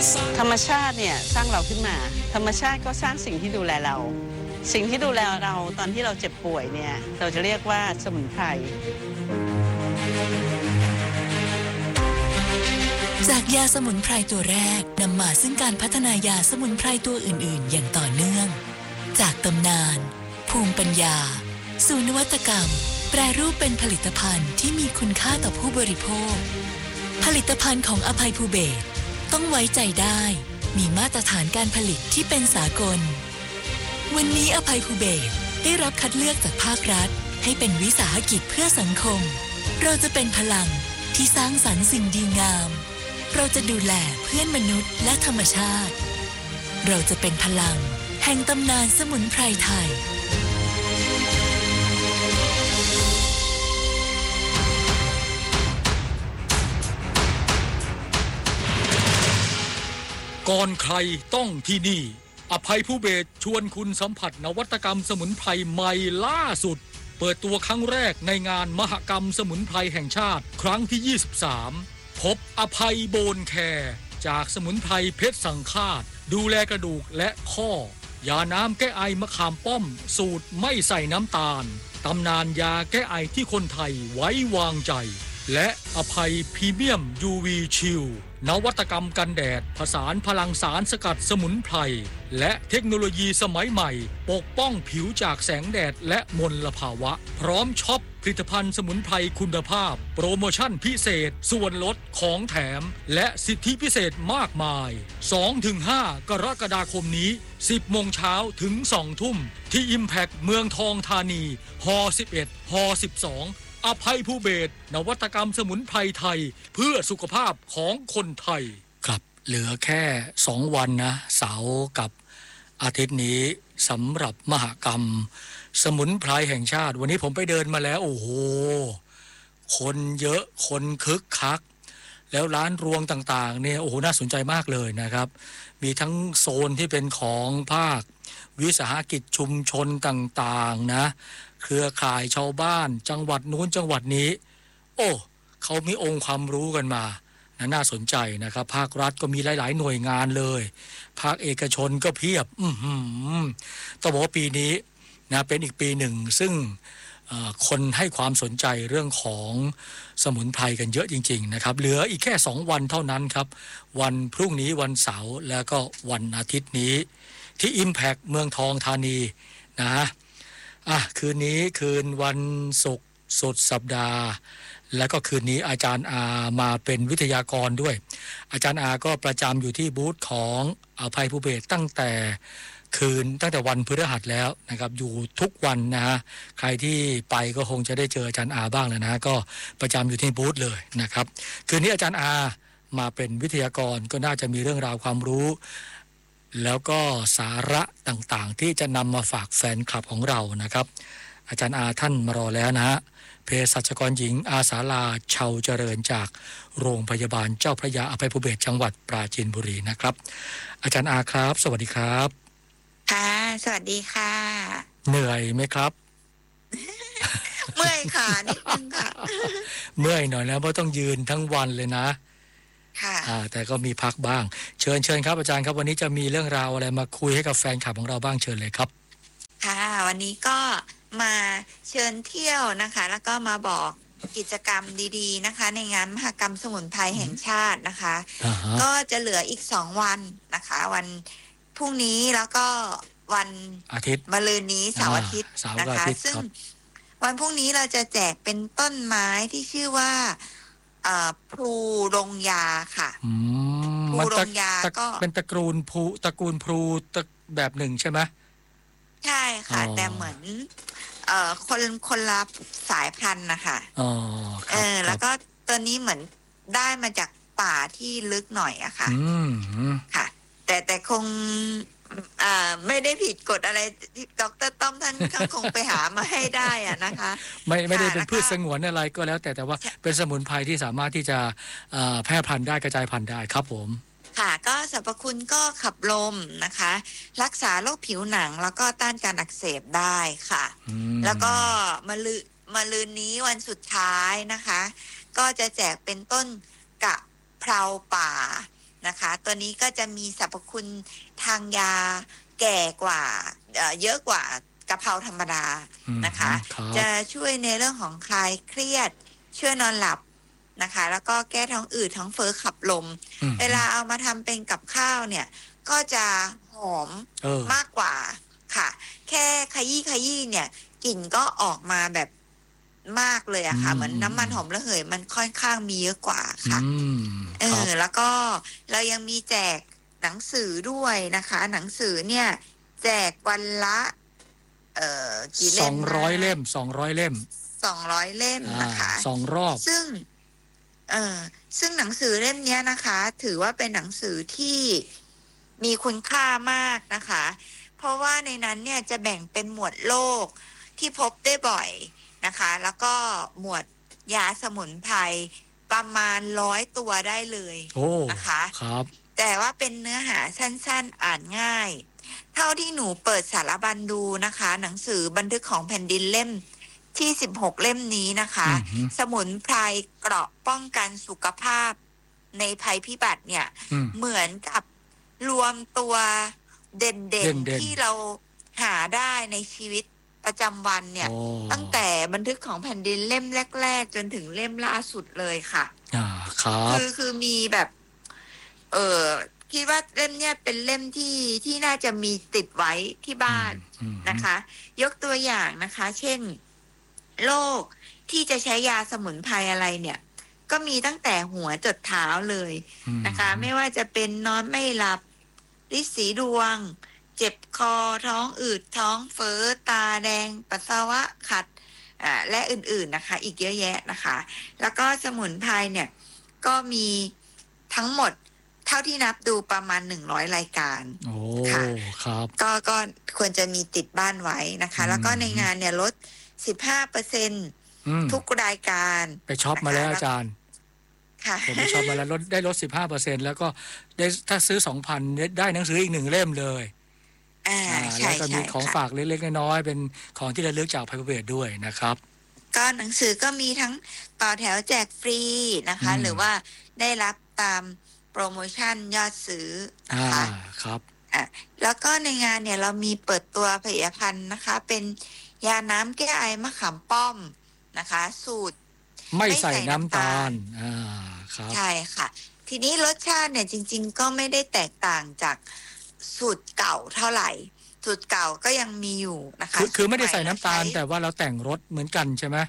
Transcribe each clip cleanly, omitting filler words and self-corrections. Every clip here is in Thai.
ธรรมชาติเนี่ยสร้างเราขึ้นมาธรรมชาติก็สร้างสิ่งที่ดูแลเราสิ่งที่ดูแลเราตอนที่เราเจ็บป่วยเนี่ยเราจะเรียกว่าสมุนไพรจากยาสมุนไพรตัวแรกนำมาซึ่งการพัฒนายาสมุนไพรตัวอื่นๆอย่างต่อเนื่องจากตำนานภูมิปัญญาสู่นวัตกรรมแปรรูปเป็นผลิตภัณฑ์ที่มีคุณค่าต่อผู้บริโภคผลิตภัณฑ์ของอภัยภูเบศรต้องไว้ใจได้มีมาตรฐานการผลิตที่เป็นสากลวันนี้อภัยภูเบศรได้รับคัดเลือกจากภาครัฐให้เป็นวิสาหกิจเพื่อสังคมเราจะเป็นพลังที่สร้างสรรค์สิ่งดีงามเราจะดูแลเพื่อนมนุษย์และธรรมชาติเราจะเป็นพลังแห่งตำนานสมุนไพรไทยก่อนใครต้องที่นี่อภัยภูเบศรชวนคุณสัมผัสนวัตกรรมสมุนไพรใหม่ล่าสุดเปิดตัวครั้งแรกในงานมหกรรมสมุนไพรแห่งชาติครั้งที่23พบอภัยโบนแคร์จากสมุนไพรเพชรสังฆาตดูแลกระดูกและข้อยาน้ำแก้ไอมะขามป้อมสูตรไม่ใส่น้ำตาลตำนานยาแก้ไอที่คนไทยไว้วางใจและอภัยพรีเมียม UV ชิลนวัตกรรมกันแดดผสานพลังสารสกัดสมุนไพรและเทคโนโลยีสมัยใหม่ปกป้องผิวจากแสงแดดและมลภาวะพร้อมช็อปผลิตภัณฑ์สมุนไพรคุณภาพโปรโมชั่นพิเศษส่วนลดของแถมและสิทธิพิเศษมากมาย 2-5 กรกฎาคมนี้ 10 โมงเช้าถึง 2 ทุ่มที่ Impact เมืองทองธานีฮ11ฮ12อภัยภูเบศรนวัตกรรมสมุนไพรไทยเพื่อสุขภาพของคนไทยครับเหลือแค่2วันนะเสาร์กับอาทิตย์นี้สำหรับมหกรรมสมุนไพรแห่งชาติวันนี้ผมไปเดินมาแล้วโอ้โหคนเยอะคนคึกคักแล้วร้านรวงต่างๆเนี่ยโอ้โหน่าสนใจมากเลยนะครับมีทั้งโซนที่เป็นของภาควิสาหกิจชุมชนต่างๆนะเครือข่ายชาวบ้านจังหวัดนู้นจังหวัดนี้โอ้เขามีองค์ความรู้กันมาน่าสนใจนะครับภาครัฐก็มีหลายๆหน่วยงานเลยภาคเอกชนก็เพียบต้องบอกว่าปีนี้นะเป็นอีกปีหนึ่งซึ่งคนให้ความสนใจเรื่องของสมุนไพรกันเยอะจริงๆนะครับเหลืออีกแค่2วันเท่านั้นครับวันพรุ่งนี้วันเสาร์แล้วก็วันอาทิตย์นี้ที่ Impact เมืองทองธานีนะคืนนี้คืนวันศุกร์สุดสัปดาห์แล้วก็คืนนี้อาจารย์อามาเป็นวิทยากรด้วยอาจารย์อาก็ประจำอยู่ที่บูธของอภัยภูเบศรตั้งแต่วันพฤหัสแล้วนะครับอยู่ทุกวันนะฮะใครที่ไปก็คงจะได้เจออาจารย์อาบ้างแล้วนะก็ประจำอยู่ที่บูธเลยนะครับคืนนี้อาจารย์อามาเป็นวิทยากรก็น่าจะมีเรื่องราวความรู้แล้วก็สาระต่างๆที่จะนำมาฝากแฟนคลับของเรานะครับอาจารย์อาท่านมารอแล้วนะฮะเภสัชกรหญิงอาสาลาเชาเจริญจากโรงพยาบาลเจ้าพระยาอภัยภูเบศรจังหวัดปราจีนบุรีนะครับอาจารย์อาครับสวัสดีครับค่ะสวัสดีค่ะเหนื่อยไหมครับเมื่อยค่ะนิดนึงค่ะเมื่อยหน่อยนะเพราะต้องยืนทั้งวันเลยนะแต่ก็มีพักบ้างเชิญครับอาจารย์ครับวันนี้จะมีเรื่องราวอะไรมาคุยให้กับแฟนคลับของเราบ้างเชิญเลยครับค่ะวันนี้ก็มาเชิญเที่ยวนะคะแล้วก็มาบอกกิจกรรมดีๆนะคะในงานมหกรรมสมุนไพรแห่งชาตินะคะก็จะเหลืออีก2วันนะคะวันพรุ่งนี้แล้วก็วันอาทิตย์มะรืนนี้เสาร์อาทิตย์นะคะซึ่งวันพรุ่งนี้เราจะแจกเป็นต้นไม้ที่ชื่อว่าพลูรงยาค่ะพลูรงยาก็เป็นตระกูลพลูแบบหนึ่งใช่ไหมใช่ค่ะแต่เหมือนคนละสายพันธุ์นะคะแล้วก็ตัวนี้เหมือนได้มาจากป่าที่ลึกหน่อยอะค่ะค่ะแต่คงไม่ได้ผิดกฎอะไรที่ดร.ต้อมท่านคงไปหามาให้ได้อะนะคะไม่ได้เป็นพืชสงวนอะไรก็แล้วแต่ว่าเป็นสมุนไพรที่สามารถที่จะแพร่พันธุ์ได้กระจายพันธุ์ได้ครับผมค่ะก็สรรพคุณก็ขับลมนะคะรักษาโรคผิวหนังแล้วก็ต้านการอักเสบได้ค่ะแล้วก็มะรืนนี้วันสุดท้ายนะคะก็จะแจกเป็นต้นกะเพราป่านะคะนะคะตัวนี้ก็จะมีสรรพคุณทางยาแก่กว่าเยอะกว่ากะเพราธรรมดานะคะจะช่วยในเรื่องของคลายเครียดช่วยนอนหลับนะคะแล้วก็แก้ท้องอืดท้องเฟ้อขับลมเวลาเอามาทำเป็นกับข้าวเนี่ยก็จะหอมมากกว่าค่ะแค่ขยี้เนี่ยกลิ่นก็ออกมาแบบมากเลยอะค่ะเหมือนน้ำมันหอมระเหยมันค่อนข้างมีเยอะกว่าค่ะแล้วก็เรายังมีแจกหนังสือด้วยนะคะหนังสือเนี่ยแจกวันละกี่เล่ม 200 เล่ม200 เล่ม 200 เล่มนะคะ 2 รอบซึ่งหนังสือเล่มนี้นะคะถือว่าเป็นหนังสือที่มีคุณค่ามากนะคะเพราะว่าในนั้นเนี่ยจะแบ่งเป็นหมวดโรคที่พบได้บ่อยนะคะแล้วก็หมวดยาสมุนไพรประมาณ100 ตัวได้เลยนะคะครับแต่ว่าเป็นเนื้อหาสั้นๆอ่านง่ายเท่าที่หนูเปิดสารบัญดูนะคะหนังสือบันทึกของแผ่นดินเล่มที่16 เล่มนี้นะคะสมุนไพรเกราะป้องกันสุขภาพในภัยพิบัติเนี่ยเหมือนกับรวมตัวเด่นๆที่เราหาได้ในชีวิตประจำวันเนี่ยตั้งแต่บันทึกของแผ่นดินเล่มแรกๆจนถึงเล่มล่าสุดเลยค่ะครับคือมีแบบคิดว่าเล่มเนี้ยเป็นเล่มที่น่าจะมีติดไว้ที่บ้านนะคะยกตัวอย่างนะคะเช่นโรคที่จะใช้ยาสมุนไพรอะไรเนี่ยก็มีตั้งแต่หัวจดเท้าเลยนะคะไม่ว่าจะเป็นนอนไม่หลับฤทธิ์สีดวงเจ็บคอท้องอืดท้องเฟ้อตาแดงปัสสาวะขัดและอื่นๆนะคะอีกเยอะแยะนะคะแล้วก็สมุนไพรเนี่ยก็มีทั้งหมดเท่าที่นับดูประมาณ100 รายการค่ะครับก็ควรจะมีติดบ้านไว้นะคะแล้วก็ในงานเนี่ยลด 15% ทุกรายการไปช็อปมาแล้วอาจารย์ผมไปช็อปมาแล้วได้ลด 15% แล้วก็ได้ถ้าซื้อ 2,000 ได้หนังสืออีก1 เล่มเลยแล้วก็มีของฝากเล็กๆน้อยๆเป็นของที่ระลึกจากภัยพิบัติด้วยนะครับก็หนังสือก็มีทั้งต่อแถวแจกฟรีนะคะหรือว่าได้รับตามโปรโมชั่นยอดซื้อนะคะครับแล้วก็ในงานเนี่ยเรามีเปิดตัวผลิตภัณฑ์นะคะเป็นยาน้ำแก้ไอมะขามป้อมนะคะสูตรไม่ใส่น้ำตาลครับใช่ค่ะทีนี้รสชาติเนี่ยจริงๆก็ไม่ได้แตกต่างจากสูตรเก่าเท่าไหร่สูตรเก่าก็ยังมีอยู่นะคะคือไม่ได้ใส่น้ำตาลแต่ว่าเราแต่งรสเหมือนกันใช่ไหม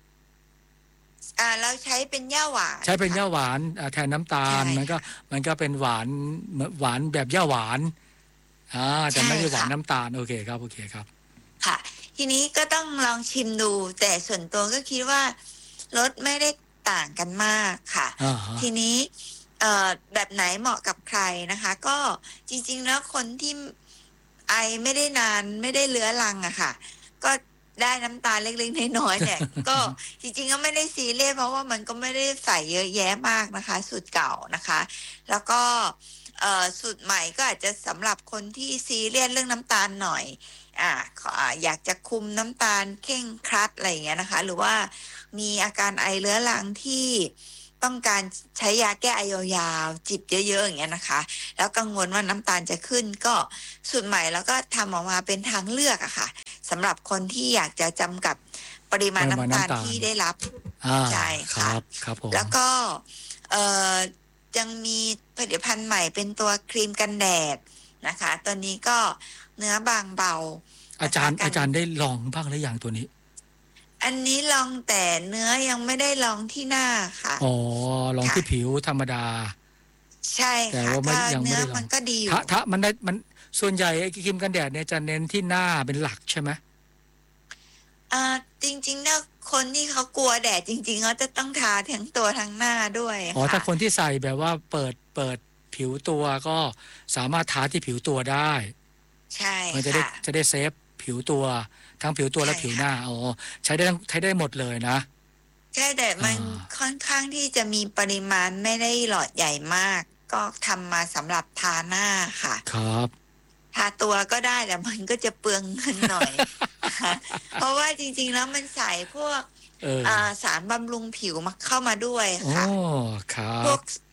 เราใช้เป็นย่าหวานใช้เป็นย่าหวานแทนน้ำตาลมันก็เป็นหวานแบบย่าหวานแต่ไม่ได้หวานน้ำตาลโอเคครับค่ะทีนี้ก็ต้องลองชิมดูแต่ส่วนตัวก็คิดว่ารสไม่ได้ต่างกันมากค่ะทีนี้แบบไหนเหมาะกับใครนะคะก็จริงๆแล้วคนที่ไอไม่ได้นานไม่ได้เรื้อรังอะค่ะก็ได้น้ำตาลเล็กๆน้อยๆเนี่ยก็จริงๆก็ไม่ได้ซีเรียสเพราะว่ามันก็ไม่ได้ใส่เยอะแยะมากนะคะสูตรเก่านะคะแล้วก็สูตรใหม่ก็อาจจะสำหรับคนที่ซีเรียสเรื่องน้ำตาลหน่อยอยากจะคุมน้ำตาลเคร่งครัดอะไรอย่างเงี้ยนะคะหรือว่ามีอาการไอเรื้อรังที่ต้องการใช้ยาแก้ไอยาวๆจิบเยอะๆอย่างเงี้ยนะคะแล้วกังวลว่าน้ำตาลจะขึ้นก็สูตรใหม่แล้วก็ทำออกมาเป็นทางเลือกอะค่ะสำหรับคนที่อยากจะจำกัดปริมาณน้ำตาลที่ได้รับใช่ค่ะแล้วก็ยังมีผลิตภัณฑ์ใหม่เป็นตัวครีมกันแดดนะคะตัวนี้ก็เนื้อบางเบาอาจารย์ได้ลองบ้างหรือยังตัวนี้อันนี้ลองแต่เนื้อยังไม่ได้ลองที่หน้าค่ะลองที่ผิวธรรมดาใช่ค่ะถ้าเนื้อมันก็ดีอยู่ถ้ามันส่วนใหญ่ไอ้ครีมกันแดดเนี่ยจะเน้นที่หน้าเป็นหลักใช่ไหมจริงๆเนี่ยคนที่เขากลัวแดดจริงๆเขาจะต้องทาทั้งตัวทั้งหน้าด้วยค่ะถ้าคนที่ใส่แบบว่าเปิดผิวตัวก็สามารถทาที่ผิวตัวได้ใช่ค่ะมันจะได้เซฟผิวตัวทั้งผิวตัวและผิวหน้าใช้ได้หมดเลยนะใช่แต่มันค่อนข้างที่จะมีปริมาณไม่ได้หลอดใหญ่มากก็ทำมาสำหรับทาหน้าค่ะครับทาตัวก็ได้แต่มันก็จะเปลืองเงินหน่อย เพราะว่าจริงๆแล้วมันใส่พวกสารบำรุงผิวมาเข้ามาด้วยค่ะพวก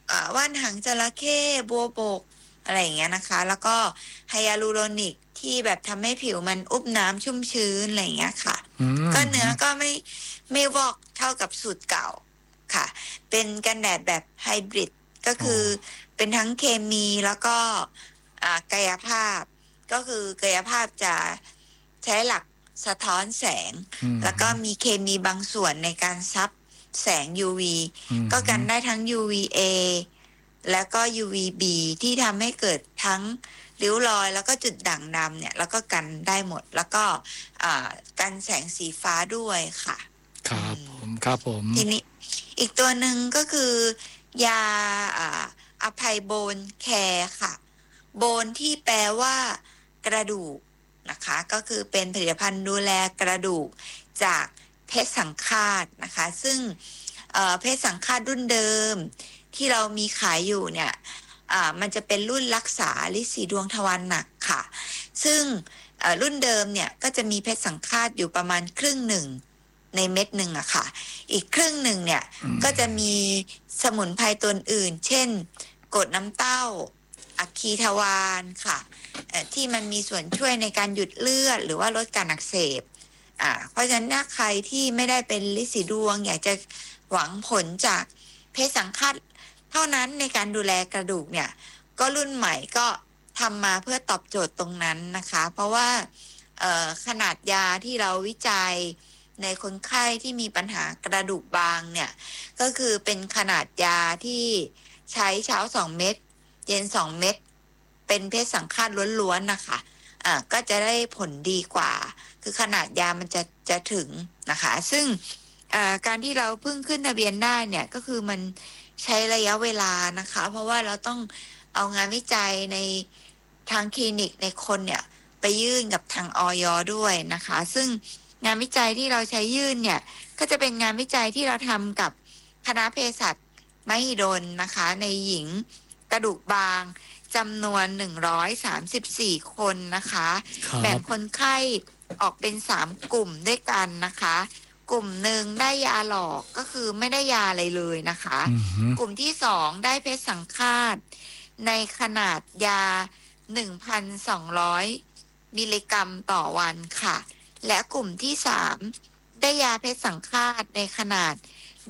ว่านหางจระเข้บัวบกอะไรอย่างเงี้ยนะคะแล้วก็ไฮยาลูโรนิกที่แบบทำให้ผิวมันอุ้มน้ำชุ่มชื้นอะไรอย่างเงี้ยค่ะก็เนื้อก็ไม่วอกเท่ากับสูตรเก่าค่ะเป็นกันแดดแบบไฮบริดก็คือเป็นทั้งเคมีแล้วก็กายภาพก็คือกายภาพจะใช้หลักสะท้อนแสงแล้วก็มีเคมีบางส่วนในการซับแสง UV ก็กันได้ทั้ง UVA แล้วก็ UVB ที่ทำให้เกิดทั้งริ้วรอยแล้วก็จุดด่างดำเนี่ยแล้วก็กันได้หมดแล้วก็กันแสงสีฟ้าด้วยค่ะครับผมทีนี้อีกตัวหนึ่งก็คือยาอภัยโบนแคร์ค่ะโบนที่แปลว่ากระดูกนะคะก็คือเป็นผลิตภัณฑ์ดูแลกระดูกจากเพชรสังฆาตนะคะซึ่งเพชรสังฆาตรุ่นเดิมที่เรามีขายอยู่เนี่ยมันจะเป็นรุ่นรักษาฤทธิ์สีดวงทวารหนักค่ะซึ่งรุ่นเดิมเนี่ยก็จะมีเพชรสังฆาตอยู่ประมาณครึ่งหนึ่งในเม็ดหนึ่งอะค่ะอีกครึ่งหนึ่งเนี่ยก็จะมีสมุนไพรตัวอื่นเช่นกรดน้ำเต้าอัคคีทวารค่ะที่มันมีส่วนช่วยในการหยุดเลือดหรือว่าลดการอักเสบเพราะฉะนั้นถ้าใครที่ไม่ได้เป็นฤทธิ์สีดวงอยากจะหวังผลจากเพชรสังฆาตเท่านั้นในการดูแลกระดูกเนี่ยก็รุ่นใหม่ก็ทำมาเพื่อตอบโจทย์ตรงนั้นนะคะเพราะว่าขนาดยาที่เราวิจัยในคนไข้ที่มีปัญหากระดูกบางเนี่ยก็คือเป็นขนาดยาที่ใช้เช้า2เม็ดเย็น2เม็ดเป็นเพชรสังฆาตล้วนๆนะคะก็จะได้ผลดีกว่าคือขนาดยามันจะถึงนะคะซึ่งการที่เราเพิ่งขึ้นทะเบียนได้เนี่ยก็คือมันใช้ระยะเวลานะคะเพราะว่าเราต้องเอางานวิจัยในทางคลินิกในคนเนี่ยไปยื่นกับทางอย.ด้วยนะคะซึ่งงานวิจัยที่เราใช้ยื่นเนี่ยก็จะเป็นงานวิจัยที่เราทำกับคณะเภสัชมหิดลนะคะในหญิงกระดูกบางจำนวน134คนนะคะแบ่งคนไข้ออกเป็น3กลุ่มด้วยกันนะคะกลุ่มหนึ่งได้ยาหลอกก็คือไม่ได้ยาอะไรเลยนะคะกลุ่มที่2ได้เพชรสังฆาตในขนาดยา 1,200 มิลลิกรัมต่อวันค่ะและกลุ่มที่3ได้ยาเพชรสังฆาตในขนาด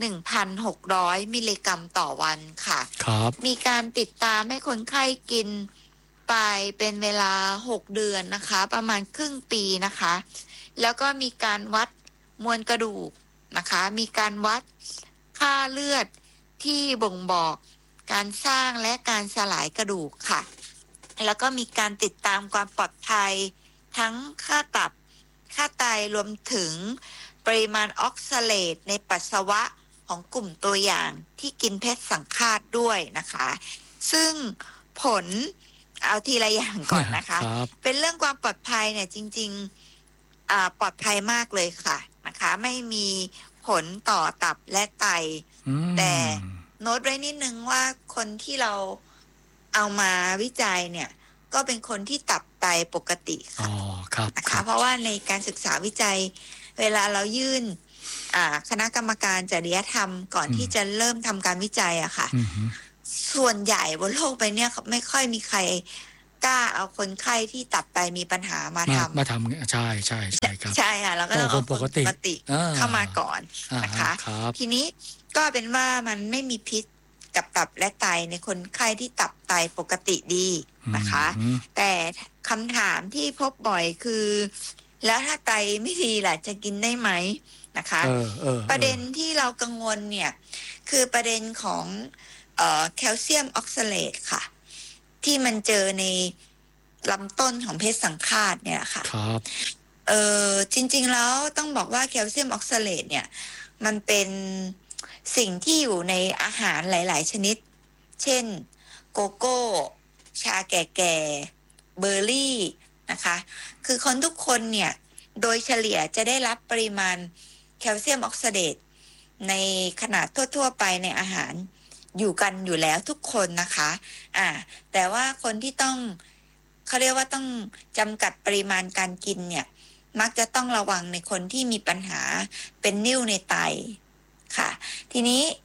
1,600 มิลลิกรัมต่อวันค่ะมีการติดตามให้คนไข้กินไปเป็นเวลา6เดือนนะคะประมาณครึ่งปีนะคะแล้วก็มีการวัดมวลกระดูกนะคะมีการวัดค่าเลือดที่บ่งบอกการสร้างและการสลายกระดูกค่ะแล้วก็มีการติดตามความปลอดภัยทั้งค่าตับค่าไตรวมถึงปริมาณออกซาเลตในปัสสาวะของกลุ่มตัวอย่างที่กินเพชรสังฆาตด้วยนะคะซึ่งผลเอาทีละอย่างก่อนนะคะ เป็นเรื่องความปลอดภัยเนี่ยจริงๆปลอดภัยมากเลยค่ะนะคะไม่มีผลต่อตับและไตแต่โน้ตไว้นิดนึงว่าคนที่เราเอามาวิจัยเนี่ยก็เป็นคนที่ตับไตปกติค่ะนะคะเพราะว่าในการศึกษาวิจัยเวลาเรายื่นคณะกรรมการจริยธรรมก่อนที่จะเริ่มทำการวิจัยอะค่ะส่วนใหญ่บนโลกไปเนี่ยไม่ค่อยมีใครกล้าเอาคนไข้ที่ตับไตมีปัญหามาทำใช่ใช่ใช่ครับใช่ค่ะแล้วก็ต้องเอาคนปกติเข้ามาก่อนนะคะทีนี้ก็เป็นว่ามันไม่มีพิษกับตับและไตในคนไข้ที่ตับไตปกติดีนะคะแต่คำถามที่พบบ่อยคือแล้วถ้าไตไม่ดีล่ะจะกินได้ไหมนะคะประเด็นที่เรากังวลเนี่ยคือประเด็นของแคลเซียมออกซาเลตค่ะที่มันเจอในลำต้นของเพชรสังฆาตเนี่ยค่ะจริงๆแล้วต้องบอกว่าแคลเซียมออกซาเลตเนี่ยมันเป็นสิ่งที่อยู่ในอาหารหลายๆชนิดเช่นโกโก้ชาแก่ๆเบอร์รี่นะคะคือคนทุกคนเนี่ยโดยเฉลี่ยจะได้รับปริมาณแคลเซียมออกซาเลตในขนาดทั่วๆไปในอาหารอยู่กันอยู่แล้วทุกคนนะคะแต่ว่าคนที่ต้องเขาเรียกว่าต้องจำกัดปริมาณการกินเนี่ยมักจะต้องระวังในคนที่มีปัญหาเป็นนิ่วในไตค่ะทีนี้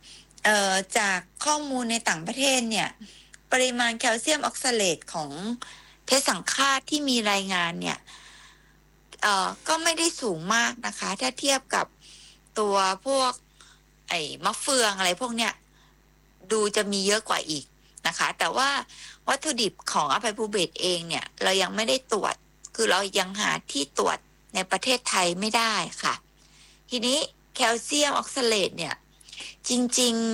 จากข้อมูลในต่างประเทศเนี่ยปริมาณแคลเซียมออกซาเลตของเพชรสังฆาตที่มีรายงานเนี่ยก็ไม่ได้สูงมากนะคะถ้าเทียบกับตัวพวกมะเฟืองอะไรพวกเนี้ยดูจะมีเยอะกว่าอีกนะคะแต่ว่าวัตถุดิบของอภัยภูเบศรเองเนี่ยเรายังไม่ได้ตรวจคือเรายังหาที่ตรวจในประเทศไทยไม่ได้ค่ะทีนี้แคลเซียมออกซาเลตเนี่ยจริง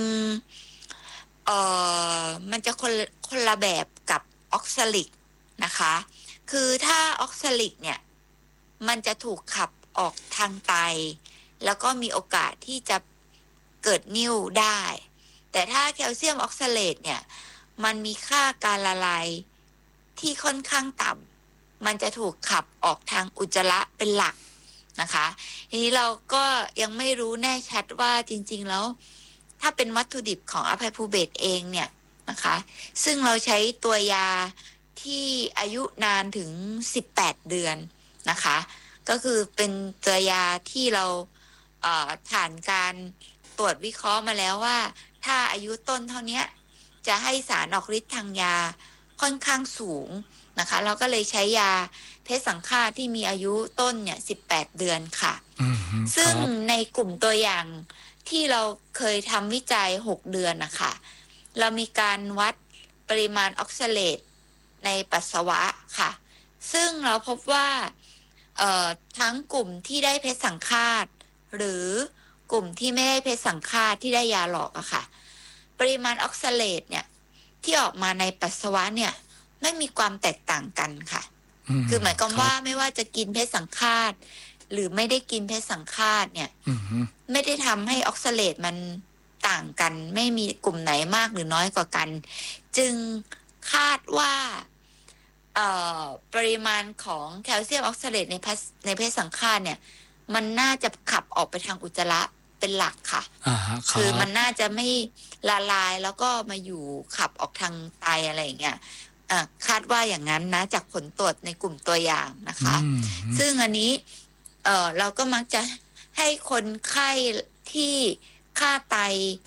ๆมันจะคนละแบบกับออกซาลิกนะคะคือถ้าออกซาลิกเนี่ยมันจะถูกขับออกทางไตแล้วก็มีโอกาสที่จะเกิดนิ่วได้แต่ถ้าแคลเซียมออกซาเลตเนี่ยมันมีค่าการละลายที่ค่อนข้างต่ำมันจะถูกขับออกทางอุจจาระเป็นหลักนะคะทีนี้เราก็ยังไม่รู้แน่ชัดว่าจริงๆแล้วถ้าเป็นวัตถุดิบของอภัยภูเบศรเองเนี่ยนะคะซึ่งเราใช้ตัวยาที่อายุนานถึง18เดือนนะคะก็คือเป็นตัวยาที่เราผ่านการตรวจวิเคราะห์มาแล้วว่าถ้าอายุต้นเท่านี้จะให้สารออกฤทธิ์ทางยาค่อนข้างสูงนะคะเราก็เลยใช้ยาเพชรสังฆาตที่มีอายุต้นเนี่ย18เดือนค่ะซึ่งในกลุ่มตัวอย่างที่เราเคยทำวิจัย6เดือนนะคะเรามีการวัดปริมาณออกซาเลตในปัสสาวะค่ะซึ่งเราพบว่าทั้งกลุ่มที่ได้เพชรสังฆาตหรือกลุ่มที่ไม่ได้เพชรสังฆาตที่ได้ยาหลอกอะค่ะปริมาณออกซาเลตเนี่ยที่ออกมาในปัสสาวะเนี่ยไม่มีความแตกต่างกันค่ะคือหมายความว่าไม่ว่าจะกินเพชรสังฆาตหรือไม่ได้กินเพชรสังฆาตเนี่ยไม่ได้ทำให้ออกซาเลตมันต่างกันไม่มีกลุ่มไหนมากหรือน้อยกว่ากันจึงคาดว่าปริมาณของแคลเซียมออกซาเลตในเพชรสังฆาตเนี่ยมันน่าจะขับออกไปทางอุจจาระเป็นหลักค่ะคือมันน่าจะไม่ละลายแล้วก็มาอยู่ขับออกทางไตอะไรอย่างเงี้ยคาดว่าอย่างนั้นนะจากผลตรวจในกลุ่มตัวอย่างนะคะซึ่งอันนี้เราก็มักจะให้คนไข้ที่ค่าไต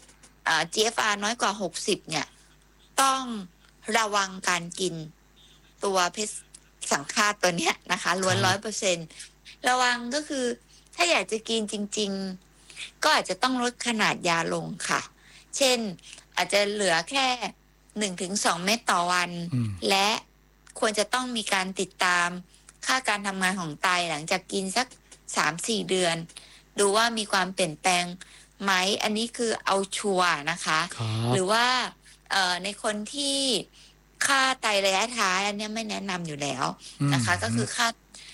GFR น้อยกว่า60เนี่ยต้องระวังการกินตัวเพชรสังฆาตตัวเนี้ยนะคะล้วน 100% ระวังก็คือถ้าอยากจะกินจริงๆก็อาจจะต้องลดขนาดยาลงค่ะเช่นอาจจะเหลือแค่ 1-2 เม็ดต่อวันและควรจะต้องมีการติดตามค่าการทำงานของไตหลังจากกินสัก 3-4 เดือนดูว่ามีความเปลี่ยนแปลงไหมอันนี้คือเอาชัวร์นะคะหรือว่าในคนที่ค่าไตระยะท้ายอันนี้ไม่แนะนำอยู่แล้วนะคะก็คือค่า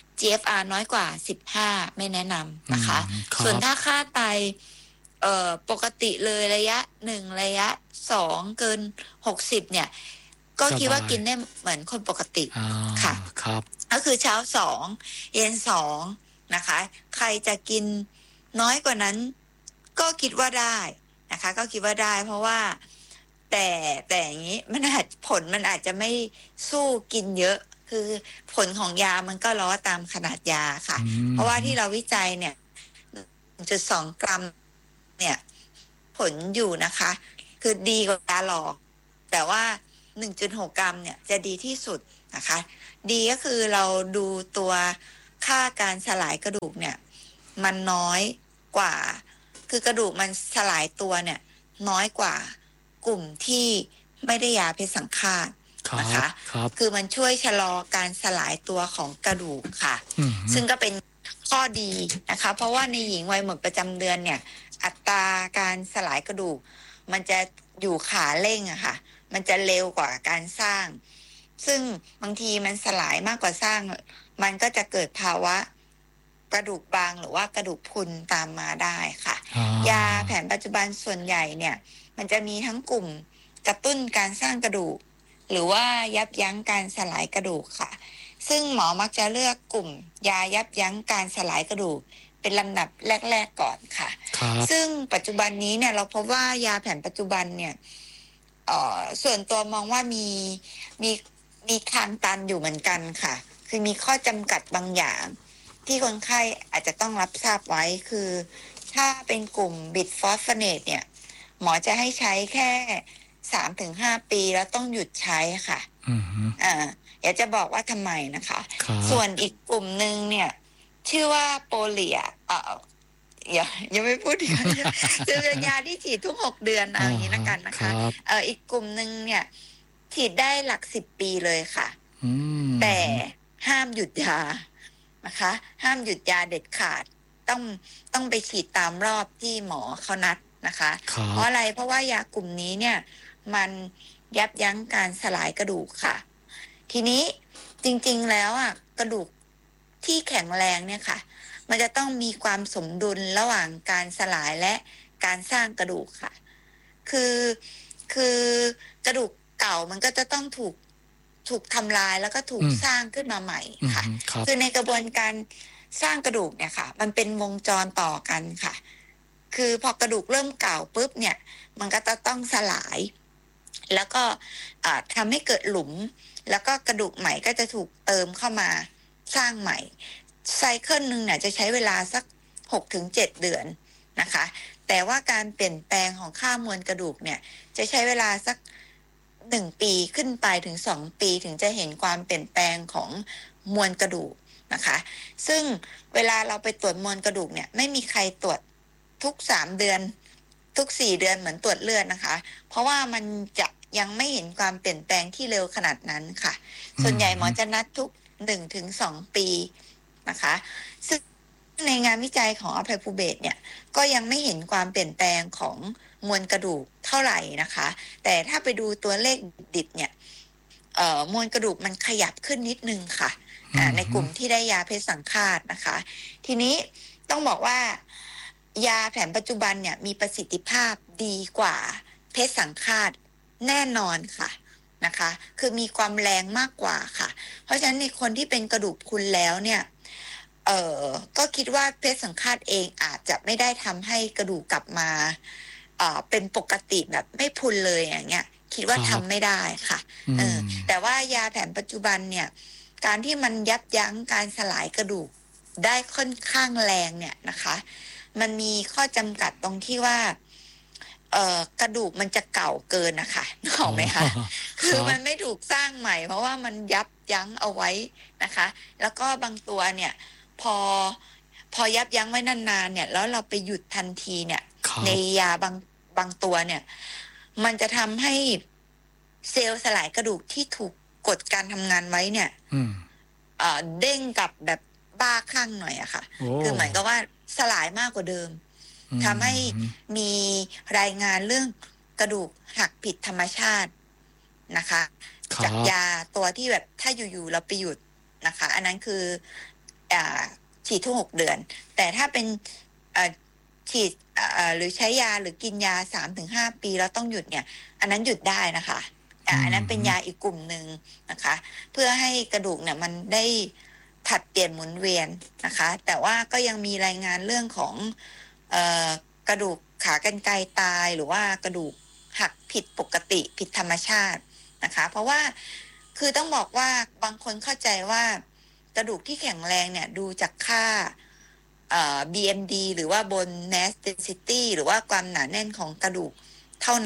GFR น้อยกว่า15ไม่แนะนำนะคะส่วนถ้าค่าไตปกติเลยระยะ1ระยะ2เกิน60เนี่ยก็คิดว่ากินได้เหมือนคนปกติค่ะครับก็คือเช้า2เย็น2นะคะใครจะกินน้อยกว่านั้นก็คิดว่าได้นะคะก็คิดว่าได้เพราะว่าแต่อย่างนี้ผลมันอาจจะไม่สู้กินเยอะคือผลของยามันก็ล้อตามขนาดยาค่ะเพราะว่าที่เราวิจัยเนี่ย 1.2 กรัมเนี่ยผลอยู่นะคะคือดีกว่ายาหลอกแต่ว่า 1.6 กรัมเนี่ยจะดีที่สุดนะคะดีก็คือเราดูตัวค่าการสลายกระดูกเนี่ยมันน้อยกว่าคือกระดูกมันสลายตัวเนี่ยน้อยกว่ากลุ่มที่ไม่ได้ยาเพชรสังฆาตนะคะคือมันช่วยชะลอการสลายตัวของกระดูกค่ะซึ่งก็เป็นข้อดีนะคะเพราะว่าในหญิงวัยหมดประจำเดือนเนี่ยอัตราการสลายกระดูกมันจะอยู่ขาเร่งอะค่ะมันจะเร็วกว่าการสร้างซึ่งบางทีมันสลายมากกว่าสร้างมันก็จะเกิดภาวะกระดูกบางหรือว่ากระดูกพรุนตามมาได้ค่ะยาแผนปัจจุบันส่วนใหญ่เนี่ยมันจะมีทั้งกลุ่มกระตุ้นการสร้างกระดูกหรือว่ายับยั้งการสลายกระดูกค่ะซึ่งหมอมักจะเลือกกลุ่มยายับยั้งการสลายกระดูกเป็นลำดับแรกๆก่อนค่ะซึ่งปัจจุบันนี้เนี่ยเราพบว่ายาแผนปัจจุบันเนี่ยส่วนตัวมองว่ามีทางตันอยู่เหมือนกันค่ะคือมีข้อจำกัดบางอย่างที่คนไข้อาจจะต้องรับทราบไว้คือถ้าเป็นกลุ่มบิดฟอสฟอเนตเนี่ยหมอจะให้ใช้แค่ 3-5 ปีแล้วต้องหยุดใช้ค่ะอยากจะบอกว่าทำไมนะคะส่วนอีกกลุ่มหนึ่งเนี่ยชื่อว่าโปเลียยังไม่พูดถึงคือเป็นยาที่ฉีดทุก6 เดือนอย่างนี้ละกันนะคะอีกกลุ่มหนึ่งเนี่ยฉีดได้หลัก10 ปีเลยค่ะแต่ห้ามหยุดยานะคะห้ามหยุดยาเด็ดขาดต้องไปฉีดตามรอบที่หมอเขานัดนะคะเพราะอะไรเพราะว่ายากลุ่มนี้เนี่ยมันยับยั้งการสลายกระดูกค่ะทีนี้จริงๆแล้วกระดูกที่แข็งแรงเนี่ยค่ะมันจะต้องมีความสมดุลระหว่างการสลายและการสร้างกระดูกค่ะคือกระดูกเก่ามันก็จะต้องถูกทำลายแล้วก็ถูกสร้างขึ้นมาใหม่ค่ะคือในกระบวนการสร้างกระดูกเนี่ยค่ะมันเป็นวงจรต่อกันค่ะคือพอกระดูกเริ่มเก่าปุ๊บเนี่ยมันก็จะต้องสลายแล้วก็ทำให้เกิดหลุมแล้วก็กระดูกใหม่ก็จะถูกเติมเข้ามาสร้างใหม่ไซเคิลนึงเนี่ยจะใช้เวลาสัก 6-7 เดือนนะคะแต่ว่าการเปลี่ยนแปลงของค่ามวลกระดูกเนี่ยจะใช้เวลาสัก1 ปีขึ้นไปถึง2 ปีถึงจะเห็นความเปลี่ยนแปลงของมวลกระดูกนะคะซึ่งเวลาเราไปตรวจมวลกระดูกเนี่ยไม่มีใครตรวจทุก3 เดือนทุก4 เดือนเหมือนตรวจเลือดนะคะเพราะว่ามันจะยังไม่เห็นความเปลี่ยนแปลงที่เร็วขนาดนั้นค่ะส่วนใหญ่หมอจะนัดทุก 1-2 ปีนะคะซึ่งในงานวิจัยของอภัยภูเบศเนี่ยก็ยังไม่เห็นความเปลี่ยนแปลงของมวลกระดูกเท่าไหร่นะคะแต่ถ้าไปดูตัวเลขดิบเนี่ยมวลกระดูกมันขยับขึ้นนิดนึงค่ะในกลุ่มที่ได้ยาเพชรสังฆาตนะคะทีนี้ต้องบอกว่ายาแผนปัจจุบันเนี่ยมีประสิทธิภาพดีกว่าเพชรสังฆาตแน่นอนค่ะนะคะคือมีความแรงมากกว่าค่ะเพราะฉะนั้นในคนที่เป็นกระดูกพรุนแล้วเนี่ยก็คิดว่าเพชรสังฆาตเองอาจจะไม่ได้ทำให้กระดูกกลับมาเป็นปกติแบบไม่พรุนเลยอย่างเงี้ยคิดว่าทำไม่ได้ค่ะแต่ว่ายาแผนปัจจุบันเนี่ยการที่มันยับยั้งการสลายกระดูกได้ค่อนข้างแรงเนี่ยนะคะมันมีข้อจำกัดตรงที่ว่ากระดูกมันจะเก่าเกินนะคะนึกออกไหมคะคือมันไม่ถูกสร้างใหม่เพราะว่ามันยับยั้งเอาไว้นะคะแล้วก็บางตัวเนี่ยพอยับยั้งไว้นานๆเนี่ยแล้วเราไปหยุดทันทีเนี่ยในยาบางตัวเนี่ยมันจะทำให้เซลล์สลายกระดูกที่ถูกกดการทำงานไว้เนี่ยเด้งกลับแบบบ้าคลั่งหน่อยอะค่ะคือเหมือนกับว่าสลายมากกว่าเดิมทำให้มีรายงานเรื่องกระดูกหักผิดธรรมชาตินะคะจากยาตัวที่แบบถ้าอยู่ๆเราไปหยุดนะคะอันนั้นคือฉีดทุก6 เดือนแต่ถ้าเป็นฉีดหรือใช้ยาหรือกินยา 3-5 ปีแล้วต้องหยุดเนี่ยอันนั้นหยุดได้นะคะอันนั้นเป็นยาอีกกลุ่มหนึ่งนะคะเพื่อให้กระดูกเนี่ยมันได้ผลัดเปลี่ยนหมุนเวียนนะคะแต่ว่าก็ยังมีรายงานเรื่องของกระดูกขากรรไกรตายหรือว่ากระดูกหักผิดปกติผิดธรรมชาตินะคะเพราะว่าคือต้องบอกว่าบางคนเข้าใจว่ากระดูกที่แข็งแรงเนี่ยดูจากค่าBMD หรือว่าบน mass density หรือว่าความหนาแน่นของกระดูกเท่านั้น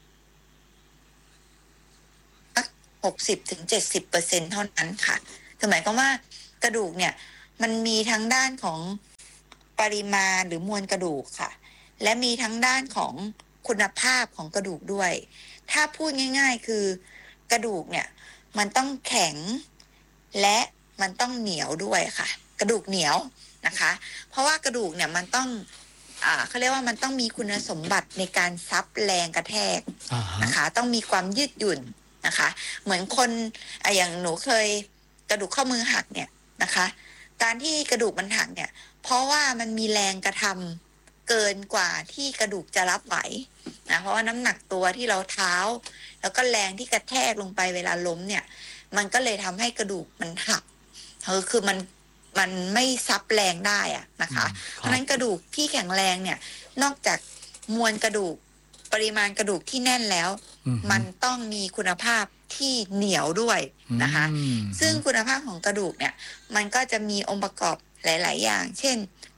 60-70% เท่านั้นค่ะคือหมายความว่ากระดูกเนี่ยมันมีทั้งด้านของปริมาณหรือมวลกระดูกค่ะและมีทั้งด้านของคุณภาพของกระดูกด้วยถ้าพูดง่ายๆคือกระดูกเนี่ยมันต้องแข็งและมันต้องเหนียวด้วยค่ะกระดูกเหนียวนะคะเพราะว่ากระดูกเนี่ยมันต้องเขาเรียกว่ามันต้องมีคุณสมบัติในการซับแรงกระแทกนะคะต้องมีความยืดหยุ่นนะคะเหมือนคนอย่างหนูเคยกระดูกข้อมือหักเนี่ยนะคะการที่กระดูกมันหักเนี่ยเพราะว่ามันมีแรงกระทำเกินกว่าที่กระดูกจะรับไหวนะเพราะว่าน้ำหนักตัวที่เราเท้าแล้วก็แรงที่กระแทกลงไปเวลาล้มเนี่ยมันก็เลยทำให้กระดูกมันหักคือมันไม่ซับแรงได้อะนะคะเพราะฉะนั้นกระดูกที่แข็งแรงเนี่ยนอกจากมวลกระดูกปริมาณกระดูกที่แน่นแล้วมันต้องมีคุณภาพที่เหนียวด้วยนะคะซึ่งคุณภาพของกระดูกเนี่ยมันก็จะมีองค์ประกอบหลายๆอย่างเช่น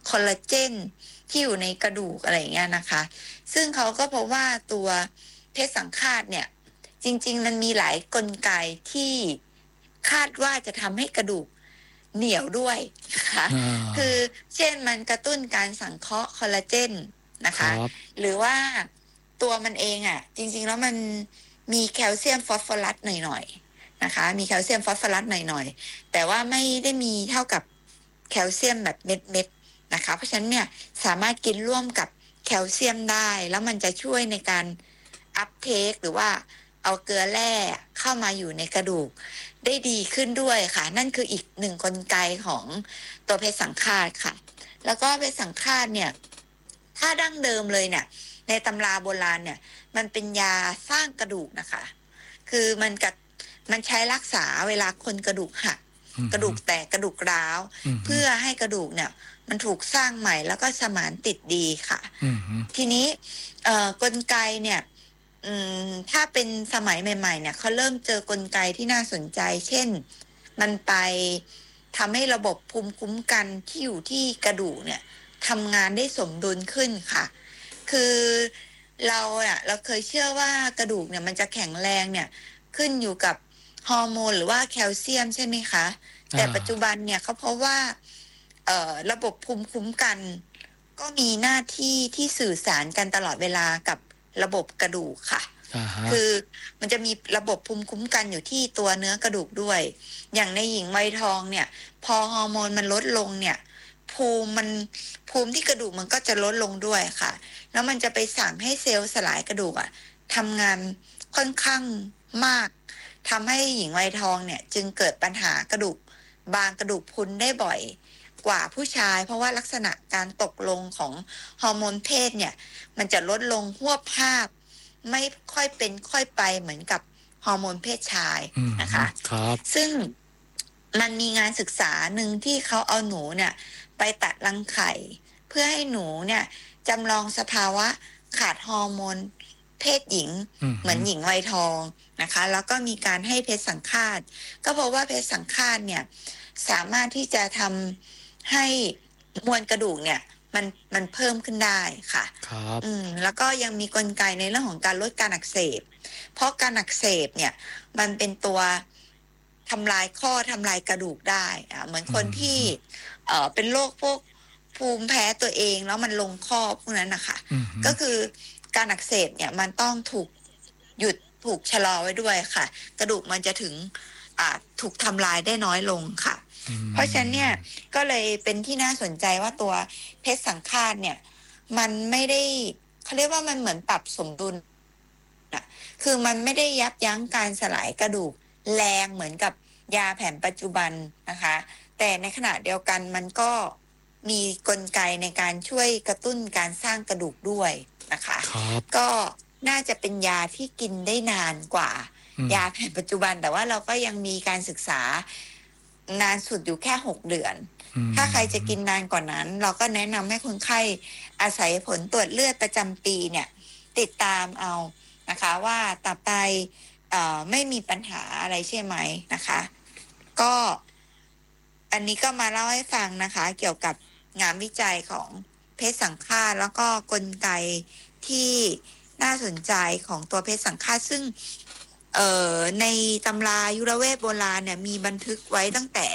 คอลลาเจนที่อยู่ในกระดูกอะไรอย่างเงี้ยนะคะซึ่งเขาก็พบว่าตัวเพชรสังฆาตเนี่ยจริงๆมันมีหลายกลไกที่คาดว่าจะทำให้กระดูกเหนียวด้วยนะคะคือเช่นมันกระตุ้นการสังเคราะห์คอลลาเจนนะคะหรือว่าตัวมันเองอ่ะจริงๆแล้วมันมีแคลเซียมฟอสฟอรัสหน่อยๆนะคะมีแคลเซียมฟอสฟอรัสหน่อยๆแต่ว่าไม่ได้มีเท่ากับแคลเซียมแบบเม็ดๆนะคะเพราะฉะนั้นเนี่ยสามารถกินร่วมกับแคลเซียมได้แล้วมันจะช่วยในการอัพเทคหรือว่าเอาเกลือแร่เข้ามาอยู่ในกระดูกได้ดีขึ้นด้วยค่ะนั่นคืออีกหนึ่งกลไกของตัวเพชรสังฆาตค่ะแล้วก็เพชรสังฆาตเนี่ยถ้าดั้งเดิมเลยเนี่ยในตำราโบราณเนี่ยมันเป็นยาสร้างกระดูกนะคะคือมันใช้รักษาเวลาคนกระดูกหักกระดูกแตกกระดูกร้าวเพื่อให้กระดูกเนี่ยมันถูกสร้างใหม่แล้วก็สมานติดดีค่ะทีนี้กลไกเนี่ยถ้าเป็นสมัยใหม่ๆเนี่ยเขาเริ่มเจอกลไกที่น่าสนใจเช่นมันไปทำให้ระบบภูมิคุ้มกันที่อยู่ที่กระดูกเนี่ยทำงานได้สมดุลขึ้นค่ะคือเราเคยเชื่อว่ากระดูกเนี่ยมันจะแข็งแรงเนี่ยขึ้นอยู่กับฮอร์โมนหรือว่าแคลเซียมใช่ไหมคะแต่ปัจจุบันเนี่ยเขาพบว่าระบบภูมิคุ้มกันก็มีหน้าที่ที่สื่อสารกันตลอดเวลากับระบบกระดูกค่ะคือมันจะมีระบบภูมิคุ้มกันอยู่ที่ตัวเนื้อกระดูกด้วยอย่างในหญิงวัยทองเนี่ยพอฮอร์โมนมันลดลงเนี่ยภูมิที่กระดูกมันก็จะลดลงด้วยค่ะแล้วมันจะไปสั่งให้เซลล์สลายกระดูกทำงานค่อนข้างมากทำให้หญิงวัยทองเนี่ยจึงเกิดปัญหากระดูกบางกระดูกพรุนได้บ่อยกว่าผู้ชายเพราะว่าลักษณะการตกลงของฮอร์โมนเพศเนี่ยมันจะลดลงหวบภาพไม่ค่อยเป็นค่อยไปเหมือนกับฮอร์โมนเพศชายนะคะซึ่งมันมีงานศึกษาหนึ่งที่เขาเอาหนูเนี่ยไปตัดรังไข่เพื่อให้หนูเนี่ยจำลองสภาวะขาดฮอร์โมนเพศหญิงเหมือนหญิงวัยทองนะคะแล้วก็มีการให้เพชรสังฆาตก็เพราะว่าเพชรสังฆาตเนี่ยสามารถที่จะทำให้มวลกระดูกเนี่ยมันเพิ่มขึ้นได้ค่ะครับแล้วก็ยังมีกลไกในเรื่องของการลดการอักเสบเพราะการอักเสบเนี่ยมันเป็นตัวทำลายข้อทำลายกระดูกได้เหมือนคนที่เป็นโรคพวกภูมิแพ้ตัวเองแล้วมันลงข้อพวกนั้นนะคะก็คือการอักเสบเนี่ยมันต้องถูกชะลอไว้ด้วยค่ะกระดูกมันจะถึงถูกทำลายได้น้อยลงค่ะเพราะฉะนั้นเนี่ยก็เลยเป็นที่น่าสนใจว่าตัวเพชรสังฆาตเนี่ยมันไม่ได้เขาเรียกว่ามันเหมือนปรับสมดุลคือมันไม่ได้ยับยั้งการสลายกระดูกแรงเหมือนกับยาแผนปัจจุบันนะคะแต่ในขณะเดียวกันมันก็มีกลไกในการช่วยกระตุ้นการสร้างกระดูกด้วยนะคะก็น่าจะเป็นยาที่กินได้นานกว่ายาแผนปัจจุบันแต่ว่าเราก็ยังมีการศึกษานานสุดอยู่แค่6 เดือนถ้าใครจะกินนานกว่านั้นเราก็แนะนำให้คนไข้อาศัยผลตรวจเลือดประจำปีเนี่ยติดตามเอานะคะว่าตับไตไม่มีปัญหาอะไรใช่ไหมนะคะก็อันนี้ก็มาเล่าให้ฟังนะคะเกี่ยวกับงานวิจัยของเพชรสังฆาตแล้วก็กลไกที่น่าสนใจของตัวเพชรสังฆาตซึ่งในตำรายุรเวทโบราณเนี่ยมีบันทึกไว้ตั้งแต่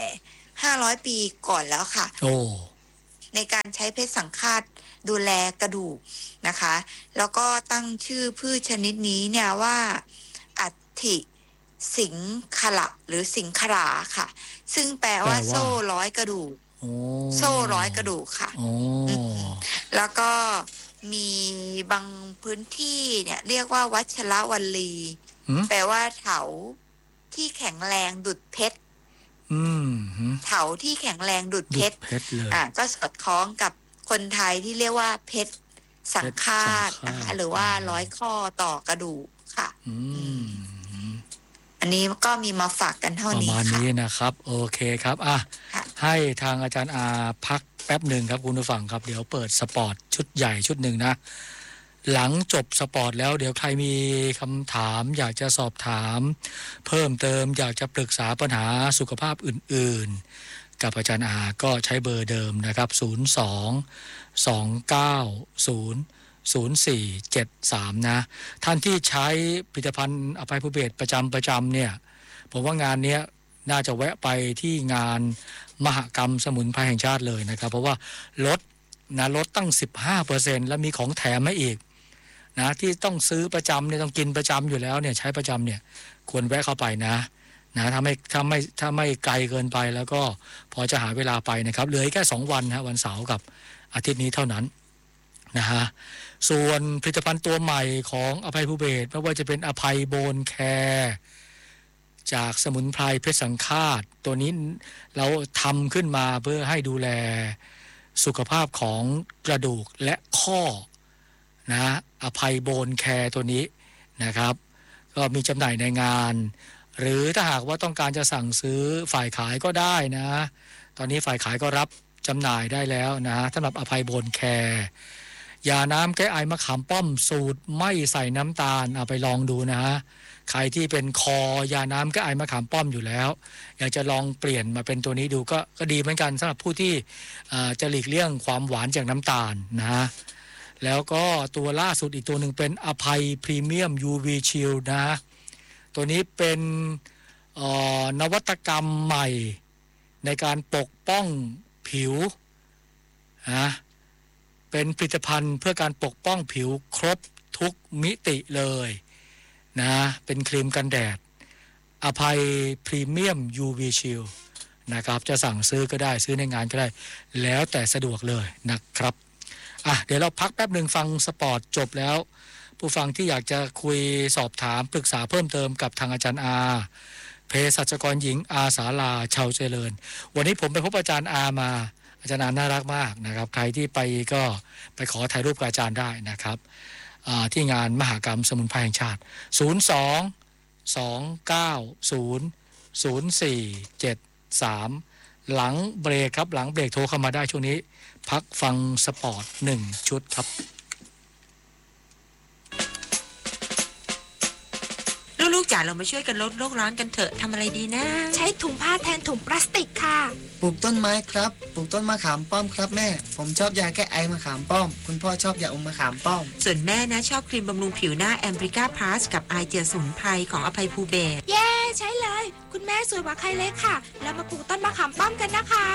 500 ปีก่อนแล้วค่ะในการใช้เพชรสังฆาตดูแลกระดูกนะคะแล้วก็ตั้งชื่อพืชชนิดนี้เนี่ยว่าอัฐิสิงขละหรือสิงขราค่ะซึ่งแปลว่าโซ่ร้อยกระดูกโซ่ร้อยกระดูกค่ะแล้วก็มีบางพื้นที่เนี่ยเรียกว่าวัชรวลีแปลว่าเถาที่แข็งแรงดุจเพชรเถาที่แข็งแรงดุจเพชรก็สอดคล้องกับคนไทยที่เรียกว่าเพชรสังฆาตนะคะหรือว่าร้อยข้อต่อกระดูกค่ะอันนี้ก็มีมาฝากกันเท่านี้ประมาณนี้นะครับโอเคครับให้ทางอาจารย์อาพักแป๊บหนึ่งครับคุณผู้ฟังครับเดี๋ยวเปิดสปอร์ตชุดใหญ่ชุดหนึ่งนะหลังจบสปอร์ตแล้วเดี๋ยวใครมีคำถามอยากจะสอบถามเพิ่มเติมอยากจะปรึกษาปัญหาสุขภาพอื่นๆกับอาจารย์อาก็ใช้เบอร์เดิมนะครับ02-290-0473นะท่านที่ใช้ผลิตภัณฑ์อภัยภูเบศรประจำเนี่ยผมว่างานนี้น่าจะแวะไปที่งานมหกรรมสมุนไพรแห่งชาติเลยนะครับเพราะว่าลดตั้ง 15% แล้วมีของแถมมาอีกนะที่ต้องซื้อประจำเนี่ยต้องกินประจำอยู่แล้วเนี่ยใช้ประจำเนี่ยควรแวะเข้าไปนะถ้าไม่ไกลเกินไปแล้วก็พอจะหาเวลาไปนะครับเหลือแค่2วันฮะวันเสาร์กับอาทิตย์นี้เท่านั้นนะฮะส่วนผลิตภัณฑ์ตัวใหม่ของอภัยภูเบศรไม่ว่าจะเป็นอภัยโบนแคร์จากสมุนไพรเพชรสังฆาตตัวนี้เราทำขึ้นมาเพื่อให้ดูแลสุขภาพของกระดูกและข้อนะอภัยโบนแคร์ตัวนี้นะครับก็มีจำหน่ายในงานหรือถ้าหากว่าต้องการจะสั่งซื้อฝ่ายขายก็ได้นะตอนนี้ฝ่ายขายก็รับจำหน่ายได้แล้วนะสำหรับอภัยโบนแคร์ยาน้ำแก้ไอมะขามป้อมสูตรไม่ใส่น้ำตาลเอาไปลองดูนะใครที่เป็นคอยาน้ำแก้ไอมะขามป้อมอยู่แล้วอยากจะลองเปลี่ยนมาเป็นตัวนี้ดูก็ดีเหมือนกันสำหรับผู้ที่จะหลีกเลี่ยงความหวานจากน้ำตาลนะแล้วก็ตัวล่าสุดอีกตัวหนึ่งเป็นอภัยพรีเมียม UV Shield นะตัวนี้เป็นนวัตกรรมใหม่ในการปกป้องผิวนะเป็นผลิตภัณฑ์เพื่อการปกป้องผิวครบทุกมิติเลยนะเป็นครีมกันแดดอภัยพรีเมียม UV Shield นะครับจะสั่งซื้อก็ได้ซื้อในงานก็ได้แล้วแต่สะดวกเลยนะครับเดี๋ยวเราพักแป๊บหนึ่งฟังสปอร์ตจบแล้วผู้ฟังที่อยากจะคุยสอบถามปรึกษาเพิ่มเติมกับทางอาจารย์อาเภสัชกรหญิงอาสาลาชาวเจริญวันนี้ผมไปพบอาจารย์อามาอาจารย์อาน่ารักมากนะครับใครที่ไปก็ไปขอถ่ายรูปกับอาจารย์ได้นะครับที่งานมหกรรมสมุนไพรแห่งชาติ02-290-0473หลังเบรกครับหลังเบรกโทรเข้ามาได้ช่วงนี้พักฟังสปอร์ต1ชุดครับลูกๆจ๋าเรามาช่วยกันลดโลกร้อนกันเถอะทำอะไรดีนะใช้ถุงผ้าแทนถุงพลาสติกค่ะปลูกต้นไม้ครับปลูกต้นมะขามป้อมครับแม่ผมชอบยาแก้ไอมะขามป้อมคุณพ่อชอบยาอมมะขามป้อมส่วนแม่นะชอบครีมบำรุงผิวหน้าแอมบริก้าพลัสกับไอเจียสมุนไพรของอภัยภูเบศรเย้ใช้เลยคุณแม่สวยกว่าใครเลยค่ะแล้วมาปลูกต้นมะขามป้อมกันนะคะ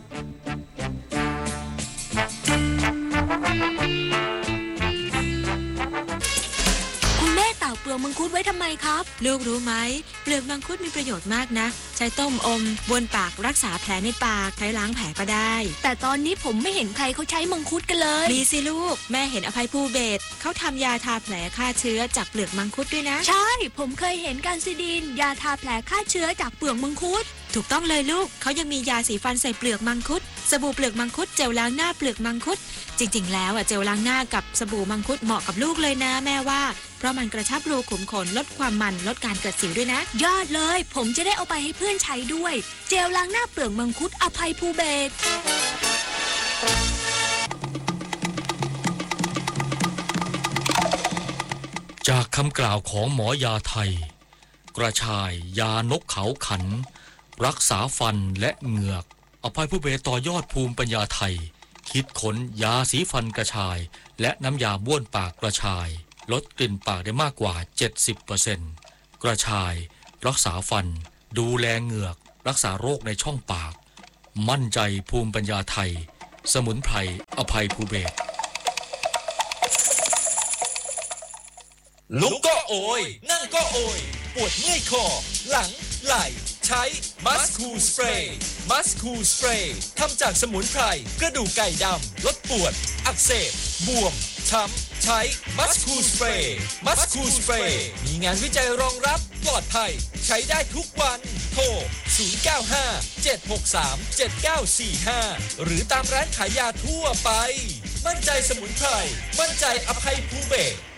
เต่าเปลือกมังคุดไว้ทำไมครับลูกรู้ไหมเปลือกมังคุดมีประโยชน์มากนะใช้ต้มอมบ้วนปากรักษาแผลในปากใช้ล้างแผลก็ได้แต่ตอนนี้ผมไม่เห็นใครเขาใช้มังคุดกันเลยมีสิลูกแม่เห็นอภัยภูเบศรเขาทำยาทาแผลฆ่าเชื้อจากเปลือกมังคุดด้วยนะใช่ผมเคยเห็นการซิดินยาทาแผลฆ่าเชื้อจากเปลือกมังคุดถูกต้องเลยลูกเขายังมียาสีฟันใส่เปลือกมังคุดสบู่เปลือกมังคุดเจลล้างหน้าเปลือกมังคุดจริงๆแล้วเจลล้างหน้ากับสบู่มังคุดเหมาะกับลูกเลยนะแม่ว่าเพราะมันกระชับรูขุมขนลดความมันลดการเกิดสิวด้วยนะยอดเลยผมจะได้เอาไปให้เพื่อนใช้ด้วยเจลล้างหน้าเปลือกมังคุดอภัยภูเบศรจากคำกล่าวของหมอยาไทยกระชายยานกเขาขันรักษาฟันและเหงือกอภัยภูเบศรต่อยอดภูมิปัญญาไทยคิดค้นยาสีฟันกระชายและน้ำยาบ้วนปากกระชายลดกลิ่นปากได้มากกว่า 70% กระชายรักษาฟันดูแลเหงือกรักษาโรคในช่องปากมั่นใจภูมิปัญญาไทยสมุนไพรอภัยภูเบศรลุกก็โอยนั่งก็โอยปวดเมื่อยคอหลังไหล่ใช้มัสคูสเปรย์มัสคูสเปรย์ทำจากสมุนไพรกระดูกไก่ดำลดปวดอักเสบบวมช้ำใช้มัสคูสเปรย์มัสคูสเปรย์มีงานวิจัยรองรับปลอดภัยใช้ได้ทุกวันโทร 095-763-7945 หรือตามร้านขายยาทั่วไปมั่นใจสมุนไพรมั่นใจอภัยภูเบศร